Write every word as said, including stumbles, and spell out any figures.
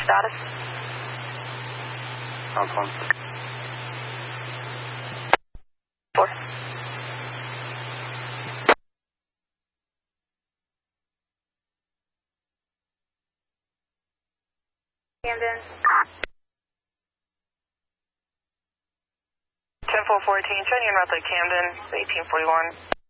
status? Alpha. Four. Camden. ten four fourteen, turning in roughly Camden, eighteen forty-one.